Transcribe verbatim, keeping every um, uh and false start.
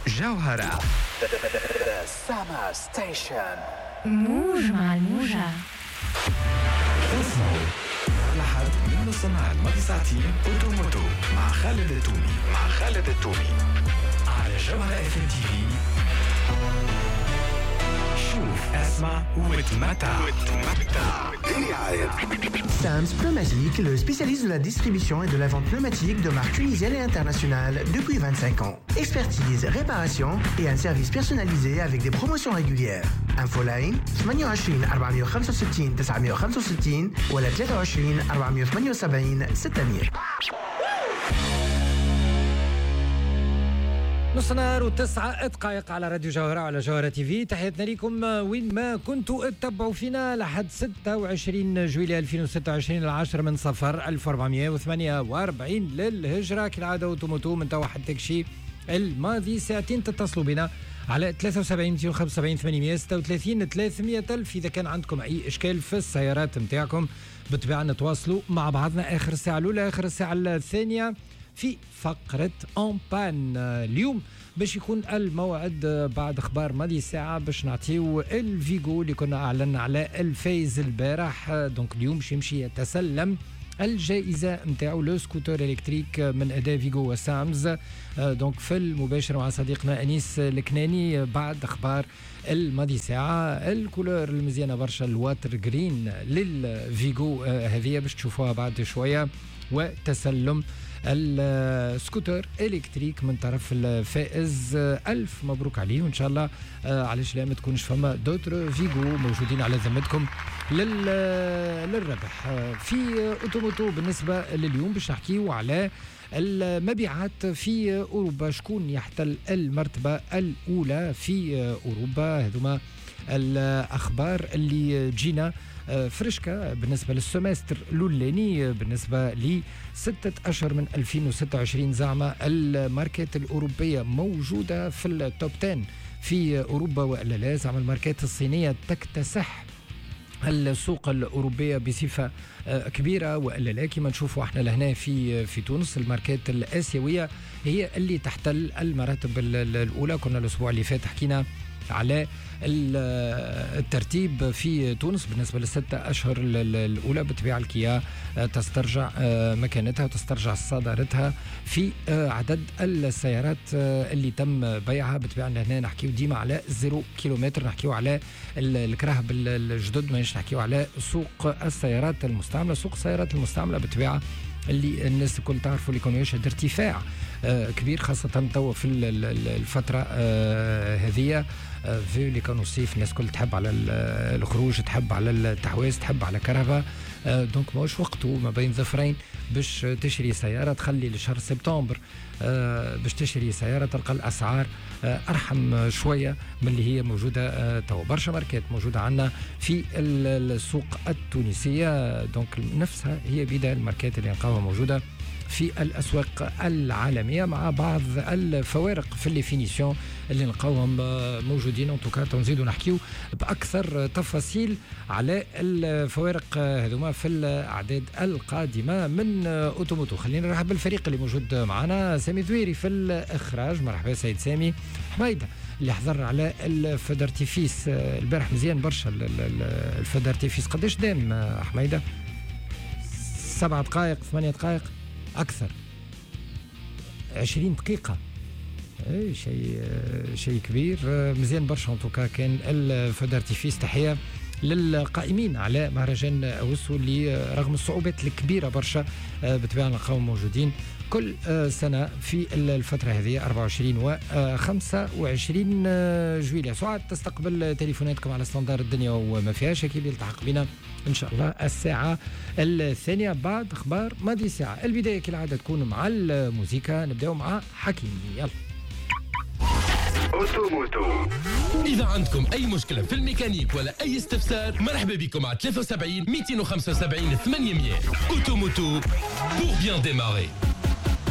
جوهرة سما ستيشن موج مع الموجة. اسمعوا لحد من نص النهار الماضي ساعتين أوتوموتو مع خالد التومي مع خالد التومي على جوهرة اف ام تي في. شوف اسمع وتمتع وتمتع. Sams Pneumatique, le spécialiste de la distribution et de la vente pneumatique de marques tunisiennes et internationales depuis vingt-cinq ans. Expertise, réparation et un service personnalisé avec des promotions régulières. Infoline ثمانية وعشرين أربعمية وخمسة وستين تسعمية وخمسة وستين ولا ثلاثة وعشرين أربعمية وثمانية وسبعين ستمية. نص نهار وتسعة دقائق على راديو جوهرة على جوهرة تي في. تحياتنا لكم وين ما كنتوا تتبعوا فينا لحد ستة وعشرين جويلية ألفين وستة وعشرين العاشر من صفر ألف وأربعمية وثمانية وأربعين للهجرة. كالعادة وتوموتو من توا حتى كشي الماضي ساعتين تتصلوا بنا على ثلاثة وسبعين مئتين وخمسة وسبعين ثمانمية وستة وثلاثين ثلاثمية ألف. إذا كان عندكم أي إشكال في السيارات متاعكم بالطبيعة نتواصلوا مع بعضنا آخر الساعة الأولى آخر الساعة الثانية في فقرة أون بان. اليوم باش يكون الموعد بعد أخبار ماضي ساعة باش نعطيو الفيجو اللي كنا أعلن على الفايز البارح. دونك اليوم باش يمشي يتسلم الجائزة متاعو لو سكوتر إلكتريك من أداة فيجو وسامز. دونك في المباشر مع صديقنا أنيس الكناني بعد أخبار الماضي ساعة. الكولور المزيانة برشا الواتر جرين للفيجو هذه باش تشوفوها بعد شوية وتسلم السكوتر إلكتريك من طرف الفائز. ألف مبروك عليه وإن شاء الله علاش لا ما تكونش فما دوتر فيجو موجودين على ذمتكم للربح. في أوتوموتو بالنسبة لليوم باش نحكيو على المبيعات في أوروبا. شكون يحتل المرتبة الأولى في أوروبا؟ هذوما الأخبار اللي جينا فرشكة بالنسبة للسمستر الأولاني بالنسبة لستة أشهر من ألفين وستة وعشرين. زعما الماركات الأوروبية موجودة في التوب عشرة في أوروبا وإلا لا؟ زعما الماركات الصينية تكتسح السوق الأوروبية بصفة كبيرة وإلا لا؟ كما نشوفوا احنا لهنا في في تونس الماركات الآسيوية هي اللي تحتل المراتب الأولى. كنا الأسبوع اللي فات حكينا على الترتيب في تونس بالنسبة للستة أشهر الأولى. بطبيعة الكيا تسترجع مكانتها وتسترجع صدارتها في عدد السيارات اللي تم بيعها. بطبيعة هنا نحكيو ديما على زيرو كيلومتر، نحكيو على الكراهب الجدد، ما نحكيو على سوق السيارات المستعملة. سوق السيارات المستعملة بطبيعة اللي الناس الكل تعرفوا اللي كانوا يشهد ارتفاع آه كبير خاصة توا في الفترة آه هذه آه في اللي كانوا الصيف الناس كل تحب على الخروج، تحب على التحواز، تحب على كرهبة. آه دونك ماهوش وقته ما بين ظفرين باش تشري سيارة، تخلي لشهر سبتمبر آه باش تشري سيارة تلقى الأسعار آه أرحم شوية من اللي هي موجودة آه توا. برشا ماركات موجودة عندنا في السوق التونسية. دونك نفسها هي بداية الماركات اللي نلقاوها موجودة في الأسواق العالمية مع بعض الفوارق في الليفينيسيون اللي نلقاوهم موجودين. انتوكا تنزيدوا نحكيو بأكثر تفاصيل على الفوارق هذوما في الأعداد القادمة من أوتوموتو. خلينا نرحب بالفريق اللي موجود معنا. سامي ذويري في الإخراج. مرحبا سيد سامي. حميدة اللي حضر على الفدارتيفيس البارح مزيان برشا. الفدارتيفيس قداش دام حميدة؟ سبعة دقائق ثمانية دقائق أكثر عشرين دقيقة. اي شيء شيء كبير مزيان برشا. انتوكا كان الفدارتيفيس. تحية للقائمين على مهرجان أوسو اللي رغم الصعوبات الكبيرة برشا بطبيعة نلقاهم موجودين كل سنة في الفترة هذه أربعة وعشرين و خمسة وعشرين جويلية. سعاد تستقبل تليفوناتكم على ستاندار الدنيا وما فيهاش. أكيد يلتحق بنا إن شاء الله الساعة الثانية بعد أخبار ماضي ساعة. البداية كالعادة تكون مع الموسيقى. نبدأ مع حكيم. يلا أوتوموتو. إذا عندكم أي مشكلة في الميكانيك ولا أي استفسار مرحبا بكم على ثلاثة وسبعين مئتين وخمسة وسبعين ثمانمية. أوتوموتو pour bien démarrer.